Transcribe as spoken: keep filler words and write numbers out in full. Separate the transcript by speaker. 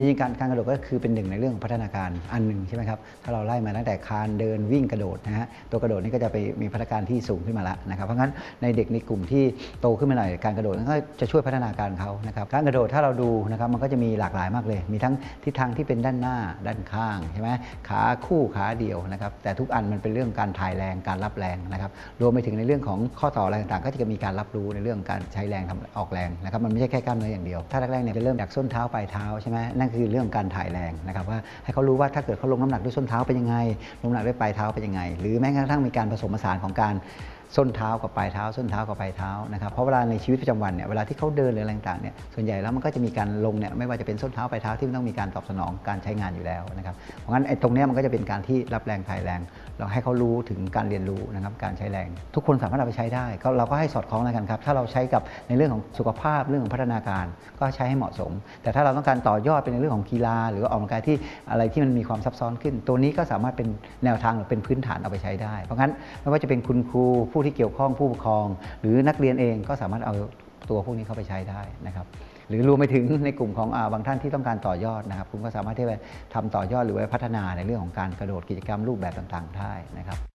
Speaker 1: จริงๆการการกระโดดก็คือเป็นหนึ่งในเรื่องของพัฒนาการอันหนึ่งใช่ไหมครับถ้าเราไล่มาตั้งแต่คลานเดินวิ่งกระโดดนะฮะตัวกระโดดนี่ก็จะไปมีพัฒนาการที่สูงขึ้นมาแล้วนะครับเพราะงั้นในเด็กในกลุ่มที่โตขึ้นมาหน่อยการกระโดดก็จะช่วยพัฒนาการเขานะครับการกระโดดถ้าเราดูนะครับมันก็จะมีหลากหลายมากเลยมีทั้งทิศทางที่เป็นด้านหน้าด้านข้างใช่ไหมขาคู่ขาเดี่ยวนะครับแต่ทุกอันมันเป็นเรื่องการถ่ายแรงการรับแรงนะครับรวมไปถึงในเรื่องของข้อต่ออะไรต่างๆก็จะมีการรับรู้ในเรื่องการใช้แรงทำออกแรงนะครับมันไม่ใช่แค่กล้ามเนื้ออย่างเดียวถ้าแรกๆเนี่ยจะเริ่มจากส้นเท้าปลายเท้าใช่ไหมนั่นคือเรื่องการถ่ายแรงนะครับว่าให้เขารู้ว่าถ้าเกิดเขาลงน้ำหนักด้วยส้นเท้าเป็นยังไงลงน้ำหนักด้วยปลายเท้าเป็นยังไงหรือแม้กระทั่งมีการผสมผสานของการส้นเท้ากับปลายเท้าส้นเท้ากับปลายเท้านะครับเพราะเวลาในชีวิตประจำวันเนี่ยเวลาที่เขาเดินหรืออะไรต่างๆเนี่ยส่วนใหญ่แล้วมันก็จะมีการลงเนี่ยไม่ว่าจะเป็นส้นเท้าปลายเท้าที่มันต้องมีการตอบสนองการใช้งานอยู่แล้วนะครับเพราะงั้นไอ้ตรงนี้มันก็จะเป็นการที่รับแรงถ่ายแรงเราให้เขารู้ถึงการเรียนรู้นะครับการใช้แรงทุกคนสามารถเอาไปใช้ได้ก็เราก็ให้สอดคล้องแล้วกันครับถ้าเราใช้กับในเรื่องของสุขภาพเรื่องของพัฒนาการก็ใช้ให้เหมาะสมแต่ถ้าเราต้องการต่อยอดเป็นในเรื่องของกีฬาหรือออกกำลังกายที่อะไรที่มันมีความซับซ้อนขึ้นตัวนี้ก็สามารถเป็นแนวทางหรือเป็นพื้นฐานเอาไปใช้ได้เพราะงั้นไม่ว่าจะเป็นคุณครูผู้ที่เกี่ยวข้องผู้ปกครองหรือนักเรียนเองก็สามารถเอาตัวพวกนี้เข้าไปใช้ได้นะครับหรือรวมไปถึงในกลุ่มของบางท่านที่ต้องการต่อยอดนะครับคุณก็สามารถที่จะทำต่อยอดหรือว่าพัฒนาในเรื่องของการกระโดดกิจกรรมรูปแบบต่างๆได้นะครับ